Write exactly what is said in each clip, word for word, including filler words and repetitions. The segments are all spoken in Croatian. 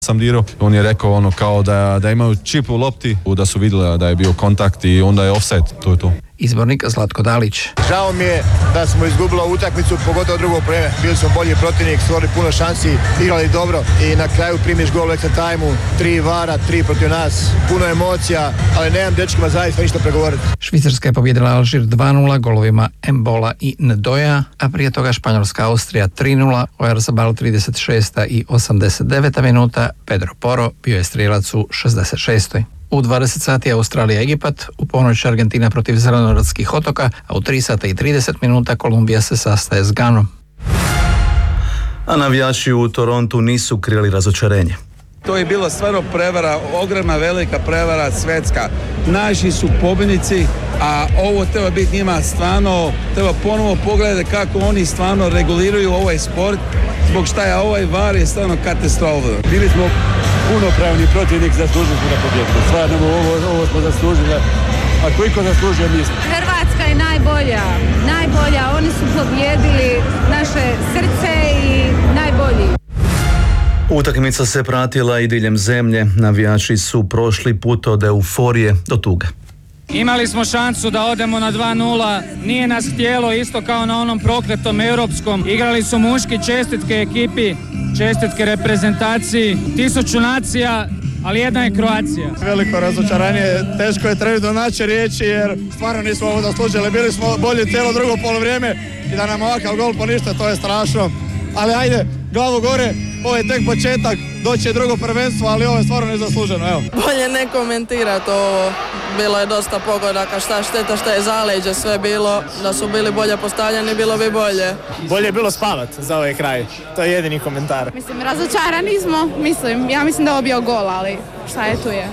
sam dirao. On je rekao ono kao da, da imaju čip u lopti, da su vidjeli da je bio kontakt i onda je offside, to je to. Izbornik Zlatko Dalić. Žao mi je da smo izgubili utakmicu, pogotovo drugo vrijeme. Bili smo bolji protivnik, stvorili puno šansi, igrali dobro i na kraju primiš gol u extra time-u, tri vara, tri protiv nas, puno emocija, ali nemam dečkima zaista ništa pregovoriti. Švicarska je pobjedila Alžir dva nula golovima Embola i Ndoja, a prije toga Španjolska Austrija tri nula, Oyarzabal trideset šesta i osamdeset deveta minuta, Pedro Porro bio je strijelac u šezdeset šestoj U dvadeset sati Australija Egipat, u ponoć Argentina protiv Zelenorodskih otoka, a u tri sata i trideset minuta Kolumbija se sastaje s Ganom. A navijači u Torontu nisu krili razočarenje. To je bilo stvarno prevara, ogromna velika prevara svetska. Naši su pobjednici, a ovo treba biti njima stvarno, treba ponovo pogledati kako oni stvarno reguliraju ovaj sport, zbog šta je ovaj var je stvarno katastrofa. Bili smo punopravni protivnik, zaslužili smo da pobjedimo. Stvarno ovo, ovo smo zaslužili, a koliko zaslužuje mislim. Hrvatska je najbolja, najbolja, oni su pobjedili naše srce i najbolji. Utakmica se pratila i diljem zemlje, navijači su prošli put od euforije do tuge. Imali smo šansu da odemo na dva nula, nije nas htjelo isto kao na onom prokletom europskom. Igrali su muški, čestitke ekipi, čestitke reprezentaciji, tisuću nacija, ali jedna je Kroacija. Veliko razočaranje, teško je trenutno naći riječi jer stvarno nismo ovo zaslužili. Bili smo bolji cijelo drugo polovrijeme i da nam ovakav gol poništa, to je strašno. Ali ajde, glavu gore, ovo je tek početak, doći je drugo prvenstvo, ali ovo je stvarno nezasluženo, evo. Bolje ne komentirati ovo, bilo je dosta pogodaka, šta šteta, šta je zaleđe, sve bilo, da su bili bolje postavljeni, bilo bi bolje. Bolje je bilo spavat za ovaj kraj, to je jedini komentar. Mislim, razočarani smo, mislim, ja mislim da je ovo bio gol, ali šta je tu je.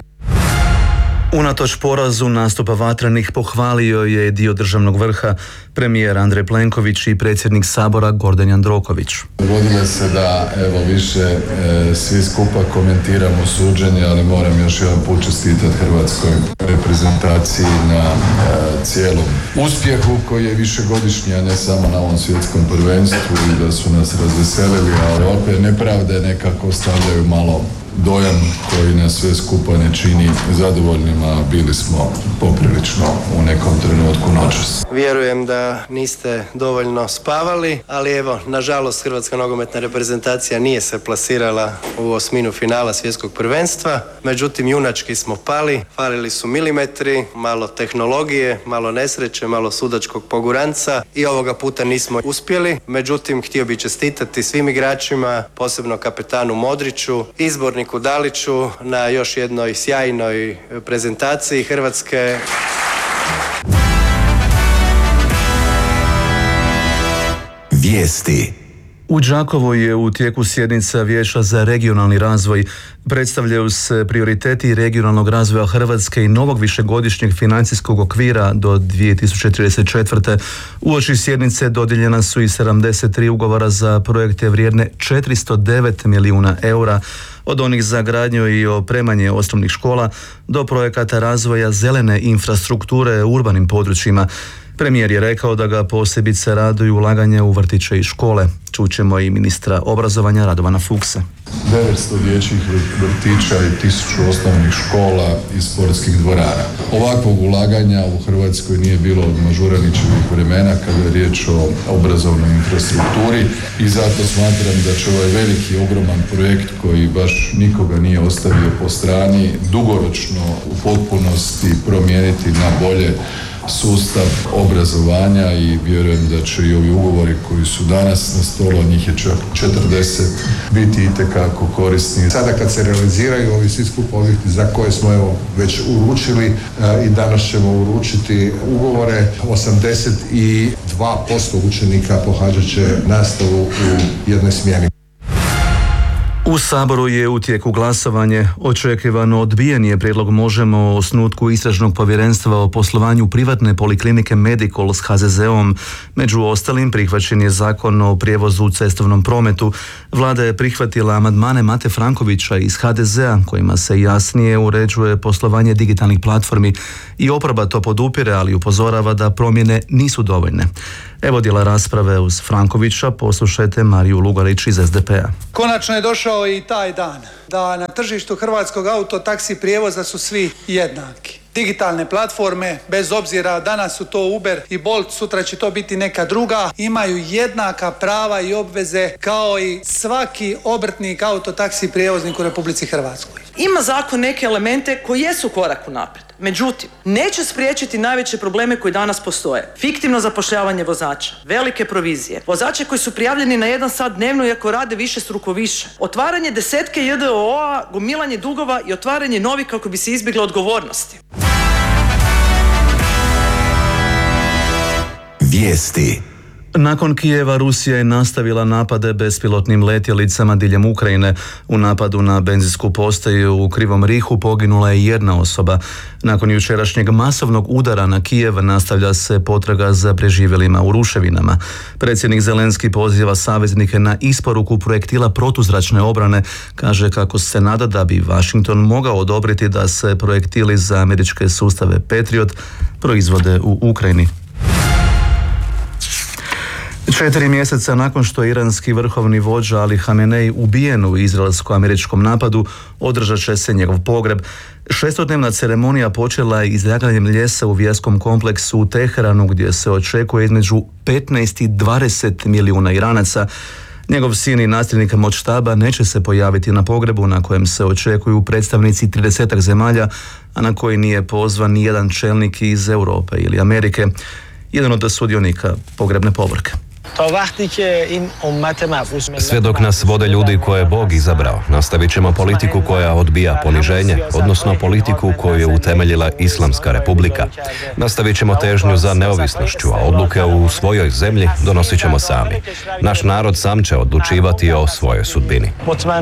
Unatoč porazu nastupa vatrenih pohvalio je dio državnog vrha premijer Andrej Plenković i predsjednik Sabora Gordan Jandroković. Dogodilo se da evo više e, svi skupa komentiramo suđenje, ali moram još jedan put čestitati hrvatskoj reprezentaciji na e, cijelom uspjehu koji je višegodišnji, a ne samo na ovom svjetskom prvenstvu i da su nas razveselili, ali opet nepravde nekako stavljaju malo dojam koji nas sve skupa ne čini zadovoljnima, bili smo poprilično u nekom trenutku noćas. Vjerujem da niste dovoljno spavali, ali evo, nažalost Hrvatska nogometna reprezentacija nije se plasirala u osminu finala svjetskog prvenstva, međutim junački smo pali, falili su milimetri, malo tehnologije, malo nesreće, malo sudačkog poguranca i ovoga puta nismo uspjeli, međutim htio bih čestitati svim igračima, posebno kapetanu Modriću, izborniku Daliću na još jednoj sjajnoj prezentaciji Hrvatske. Vijesti. U Đakovu je u tijeku sjednica Vijeća za regionalni razvoj. Predstavljaju se prioriteti regionalnog razvoja Hrvatske i novog višegodišnjeg financijskog okvira do dvije tisuće trideset četvrte. Uoči sjednice dodijeljena su i sedamdeset tri ugovora za projekte vrijedne četiristo devet milijuna eura, od onih za gradnju i opremanje osnovnih škola do projekata razvoja zelene infrastrukture u urbanim područjima. Premijer je rekao da ga posebice raduju ulaganja u vrtiće i škole. Čućemo i ministra obrazovanja Radovana Fuchsa. devetsto dječjih vrtića i tisuću osnovnih škola i sportskih dvorana. Ovakvog ulaganja u Hrvatskoj nije bilo od Mažuranićevih vremena kada je riječ o obrazovnoj infrastrukturi i zato smatram da će ovaj veliki, ogroman projekt koji baš nikoga nije ostavio po strani dugoročno u potpunosti promijeniti na bolje sustav obrazovanja i vjerujem da će i ovi ugovori koji su danas na stolu, njih je čak četrdeset, biti itekako korisni. Sada kad se realiziraju ovi svi skup objekti za koje smo evo već uručili e, i danas ćemo uručiti ugovore, osamdeset dva posto učenika pohađat će nastavu u jednoj smjeni. U Saboru je u tijeku glasovanje. Očekivano odbijen je prijedlog Možemo o osnutku istražnog povjerenstva o poslovanju privatne poliklinike Medikol s ha ze zeom. Među ostalim prihvaćen je zakon o prijevozu u cestovnom prometu. Vlada je prihvatila amandmane Mate Frankovića iz ha de zea kojima se jasnije uređuje poslovanje digitalnih platformi i oporba to podupire, ali upozorava da promjene nisu dovoljne. Evo dijela rasprave uz Frankovića, poslušajte Mariju Lugarić iz es de pe a. Konačno je došao došao i taj dan da na tržištu hrvatskog autotaksi prijevoza su svi jednaki. Digitalne platforme, bez obzira danas su to Uber i Bolt, sutra će to biti neka druga, imaju jednaka prava i obveze kao i svaki obrtnik autotaksi prijevoznik u Republici Hrvatskoj. Ima zakon neke elemente koji jesu korak unaprijed. Međutim, neće spriječiti najveće probleme koji danas postoje. Fiktivno zapošljavanje vozača, velike provizije, vozače koji su prijavljeni na jedan sat dnevno iako rade više struko više, otvaranje desetke J D O O-a, gomilanje dugova i otvaranje novih kako bi se izbjegle odgovornosti. Vijesti. Nakon Kijeva Rusija je nastavila napade bespilotnim letjelicama diljem Ukrajine. U napadu na benzinsku postaju u Krivom Rihu poginula je jedna osoba. Nakon jučerašnjeg masovnog udara na Kijev nastavlja se potraga za preživjelima u ruševinama. Predsjednik Zelenski poziva saveznike na isporuku projektila protuzračne obrane. Kaže kako se nada da bi Washington mogao odobriti da se projektili za američke sustave Patriot proizvode u Ukrajini. Četiri mjeseca nakon što je iranski vrhovni vođa Ali Hamenej ubijen u izraelsko-američkom napadu, održat će se njegov pogreb. Šestodnevna ceremonija počela je izlaganjem ljesa u vjerskom kompleksu u Teheranu, gdje se očekuje između petnaest i dvadeset milijuna Iranaca. Njegov sin i nasljednik moćtaba neće se pojaviti na pogrebu na kojem se očekuju predstavnici tridesetak zemalja, a na koji nije pozvan ni jedan čelnik iz Europe ili Amerike. Jedan od sudionika pogrebne povorke. Sve dok nas vode ljudi koje je Bog izabrao, nastavit ćemo politiku koja odbija poniženje, odnosno politiku koju je utemeljila Islamska republika. Nastavit ćemo težnju za neovisnošću, a odluke u svojoj zemlji donosit ćemo sami. Naš narod sam će odlučivati o svojoj sudbini.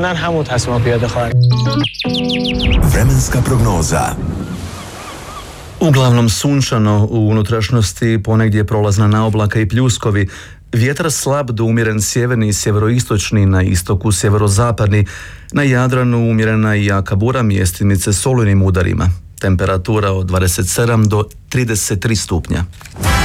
Vremenska prognoza. Uglavnom sunčano, u unutrašnjosti ponegdje prolazna naoblaka i pljuskovi. Vjetar slab do umjeren sjeverni i sjeveroistočni, na istoku sjeverozapadni, na Jadranu umjerena i jaka bura, mjestimice s olujnim udarima. Temperatura od dvadeset sedam do trideset tri stupnja.